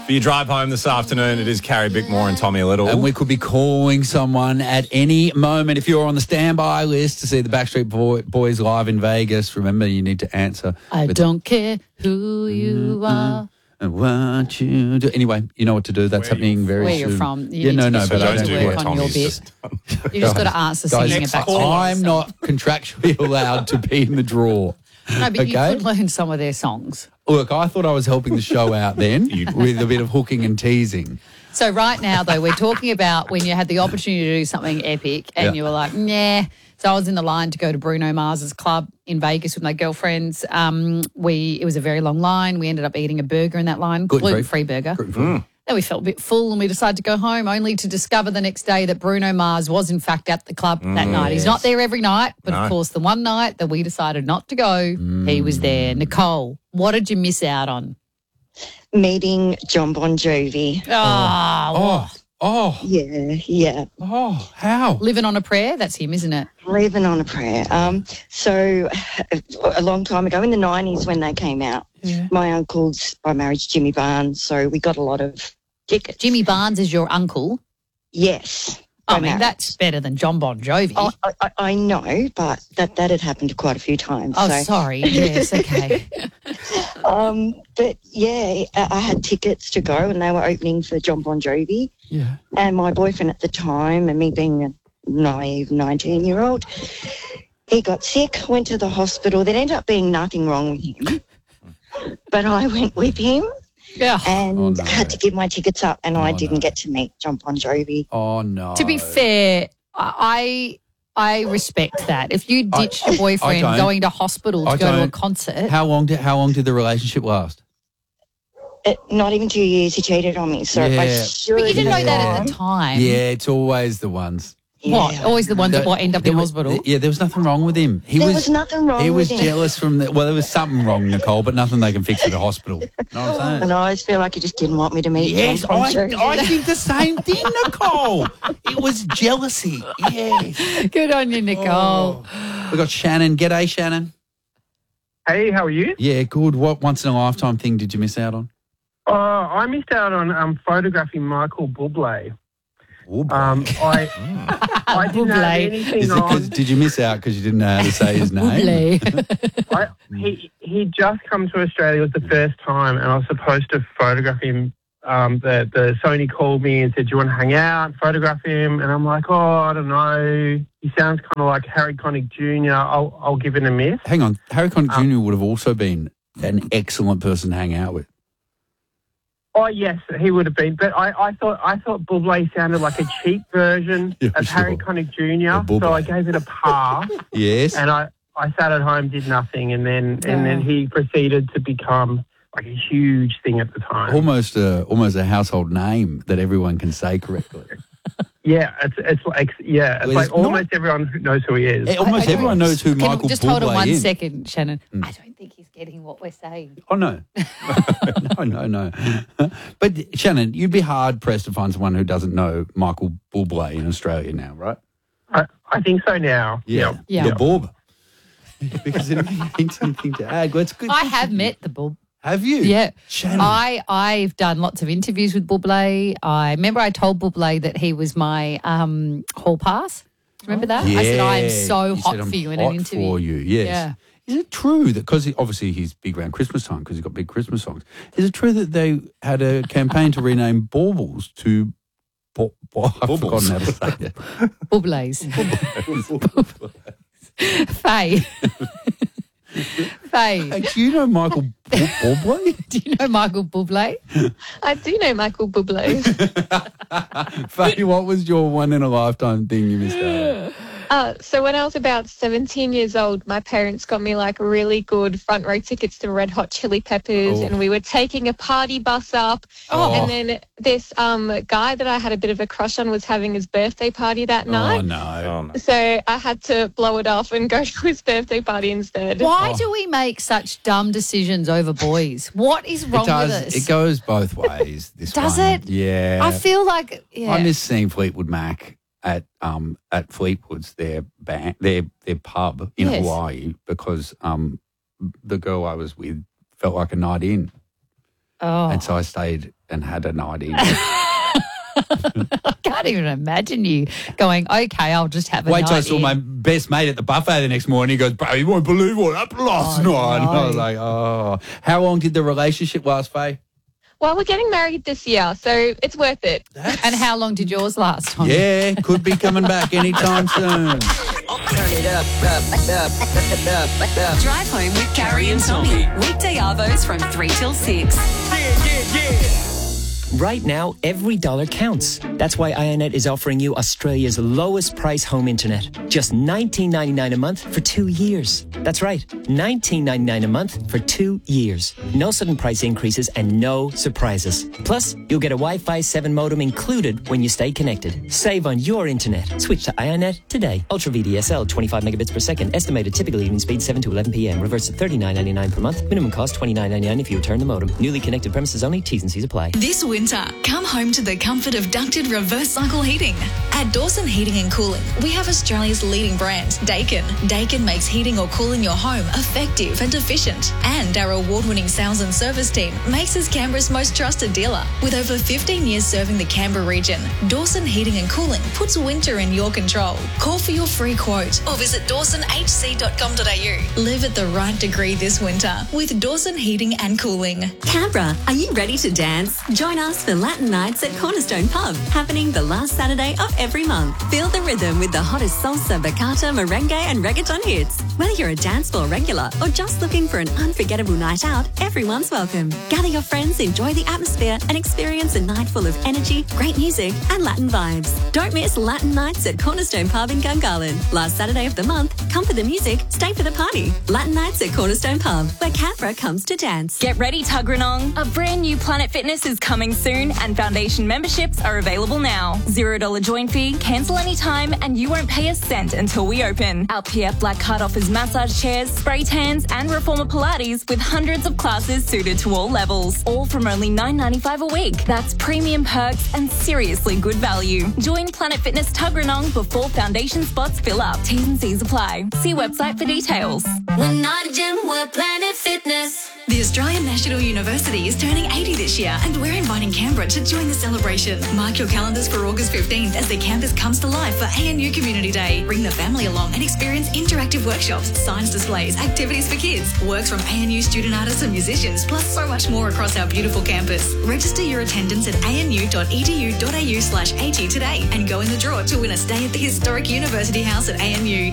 For your drive home this afternoon, it is Carrie Bickmore and Tommy Little. And we could be calling someone at any moment. If you're on the standby list to see the Backstreet Boys live in Vegas, remember you need to answer. I don't care who you are. And what you do. Anyway, you know what to do. That's happening very Where soon. you're from. Yeah, no, but I don't don't work do on your bit. You just got to answer singing it back to I'm not contractually allowed to be in the draw. No, but okay? you could learn some of their songs. Look, I thought I was helping the show out then with a bit of hooking and teasing. So right now, though, we're talking about when you had the opportunity to do something epic and you were like, nah. So I was in the line to go to Bruno Mars's club in Vegas with my girlfriends. It was a very long line. We ended up eating a burger in that line, gluten-free burger. Then we felt a bit full and we decided to go home, only to discover the next day that Bruno Mars was in fact at the club that night. He's not there every night, but of course the one night that we decided not to go, he was there. Nicole, what did you miss out on? Meeting John Bon Jovi. Oh. Yeah. Oh, how? Living on a prayer, that's him, isn't it? Living on a prayer. So a long time ago in the 90s when they came out, my uncle's by marriage Jimmy Barnes, so we got a lot of tickets. Jimmy Barnes is your uncle? Yes. I mean, that's better than John Bon Jovi. I know, but that had happened quite a few times. Oh, sorry. Yes, okay. But, yeah, I had tickets to go and they were opening for John Bon Jovi. Yeah. And my boyfriend at the time, and me being a naive 19-year-old, he got sick, went to the hospital. There ended up being nothing wrong with him. But I went with him. Yeah. And had to give my tickets up and I didn't get to meet John Bon Jovi. Oh, no. To be fair, I respect that. If you ditch your boyfriend going to hospital to go to a concert. How long did the relationship last? Not even 2 years he cheated on me. So I should But you didn't know have that at gone. the time. Yeah, it's always the ones. What? Always the ones that end up in hospital? Yeah, there was nothing wrong with him. There was nothing wrong He with was him. jealous from the... Well, there was something wrong, Nicole, but nothing they can fix at a hospital. Know what I'm saying? And I always feel like he just didn't want me to meet Yes, John Bon Jovi. I think the same thing, Nicole. It was jealousy. Yes. Good on you, Nicole. We got Shannon. G'day, Shannon. Hey, how are you? Yeah, good. What once-in-a-lifetime thing did you miss out on? I missed out on photographing Michael Bublé. I didn't have anything on. Did you miss out because you didn't know how to say his name? He just come to Australia. It was the first time, and I was supposed to photograph him. The Sony called me and said, "Do you want to hang out, photograph him?" And I'm like, "Oh, I don't know. He sounds kind of like Harry Connick Jr. I'll give it a miss." Hang on, Harry Connick Jr. would have also been an excellent person to hang out with. Oh yes, he would have been. But I thought Bublé sounded like a cheap version of Harry Connick Jr. So I gave it a pass. Yes. And I sat at home, did nothing, and then he proceeded to become like a huge thing at the time. Almost a household name that everyone can say correctly. Yeah, it's like almost everyone knows who he is. Almost everyone knows who Michael Bublé is. Just hold on 1 second, Shannon. I don't think he's getting what we're saying. Oh, no. No. But, Shannon, you'd be hard-pressed to find someone who doesn't know Michael Bublé in Australia now, right? I think so now. Yeah. The Bob. Because anything to add. It's good. I have met the Bob. Have you? Yeah. Shannon. I've done lots of interviews with Bublé. I remember I told Bublé that he was my hall pass. Remember that? Yeah. I said, I am so You hot said, "I'm for you in hot an interview. for you, yes. Yeah. Is it true that, because obviously he's big around Christmas time because he's got big Christmas songs, is it true that they had a campaign to rename Baubles to I've forgotten how to say it. Bublés. Faye. Faye. Hey, do you know Michael Bublé? Do you know Michael Bublé? I do know Michael Bublé. Faye, what was your one-in-a-lifetime thing you missed out on? So when I was about 17 years old, my parents got me like really good front row tickets to Red Hot Chili Peppers, and we were taking a party bus up. And then this guy that I had a bit of a crush on was having his birthday party that night. Oh, no. So I had to blow it off and go to his birthday party instead. Why do we make such dumb decisions over boys? What is wrong with us? It goes both ways, this Does one. it? Yeah. I feel like, I miss seeing Fleetwood Mac at Fleetwood's, their pub in Hawaii, because the girl I was with felt like a night in. Oh. And so I stayed and had a night in. I can't even imagine you going, okay, I'll just have a Wait night till I saw in. my best mate at the buffet the next morning. He goes, bro, you won't believe what happened last night. no. And I was like, oh. How long did the relationship last, Faye? Well, we're getting married this year, so it's worth it. And how long did yours last, Tom? Yeah, could be coming back anytime soon. Turn it up. Drive home with Carrie and Tommy. Weekday arvos from 3 till 6. Right now, every dollar counts. That's why IONET is offering you Australia's lowest price home internet. Just $19.99 a month for 2 years. That's right, $19.99 a month for 2 years. No sudden price increases and no surprises. Plus, you'll get a Wi-Fi 7 modem included when you stay connected. Save on your internet. Switch to IONET today. Ultra VDSL, 25 megabits per second. Estimated typical evening speed 7 to 11 p.m. Reverse to $39.99 per month. Minimum cost $29.99 if you return the modem. Newly connected premises only. T's and C's apply. This winter, come home to the comfort of ducted reverse cycle heating. At Dawson Heating and Cooling, we have Australia's leading brand, Daikin. Daikin makes heating or cooling your home effective and efficient. And our award-winning sales and service team makes us Canberra's most trusted dealer. With over 15 years serving the Canberra region, Dawson Heating and Cooling puts winter in your control. Call for your free quote or visit dawsonhc.com.au. Live at the right degree this winter with Dawson Heating and Cooling. Canberra, are you ready to dance? Join us for Latin Nights at Cornerstone Pub, happening the last Saturday of every month. Feel the rhythm with the hottest salsa, bachata, merengue and reggaeton hits. Whether you're a dance floor regular or just looking for an unforgettable night out, everyone's welcome. Gather your friends, enjoy the atmosphere and experience a night full of energy, great music and Latin vibes. Don't miss Latin Nights at Cornerstone Pub in Gungahlin. Last Saturday of the month, come for the music, stay for the party. Latin Nights at Cornerstone Pub, where Canberra comes to dance. Get ready, Tuggeranong. A brand new Planet Fitness is coming soon and foundation memberships are available now. $0 join fee, cancel anytime and you won't pay a cent until we open. Our PF Black Card offers massage chairs, spray tans and reformer Pilates with hundreds of classes suited to all levels. All from only $9.95 a week. That's premium perks and seriously good value. Join Planet Fitness Tuggeranong before foundation spots fill up. T's and C's apply. See website for details. We're not a gym, we're Planet Fitness. The Australian National University is turning 80 this year and we're inviting Canberra to join the celebration. Mark your calendars for August 15th as the campus comes to life for ANU Community Day. Bring the family along and experience interactive workshops, science displays, activities for kids, works from ANU student artists and musicians, plus so much more across our beautiful campus. Register your attendance at anu.edu.au/80 today and go in the draw to win a stay at the historic University House at ANU.